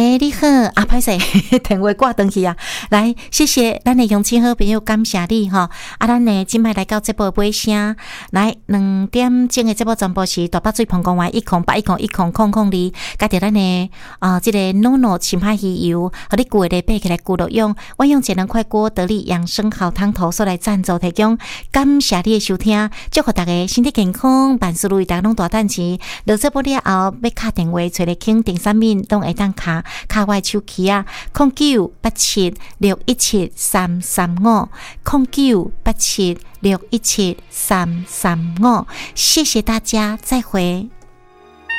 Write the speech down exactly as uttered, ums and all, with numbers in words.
喂，你好，啊，歹势，电话挂断去啊。来，谢谢咱的乡亲好朋友，感谢你哈。啊，咱呢，今摆来到节目尾声，来两点钟的节目全部是大北水澎公湾一空八一空一空空空里，加着咱的啊，这个 NONO 青海鱼油，和你过的背起来咕噜用，我用节能快锅得力养生好汤头所来赞助提供，感谢你的收听，祝福大家身体健康，万事如意，大家拢大赚钱。落节目了后，要敲电话找你傾定三面，都会当卡卡外手机啊，空九八七六一七三三五，空九八七六一七三三五，谢谢大家，再会。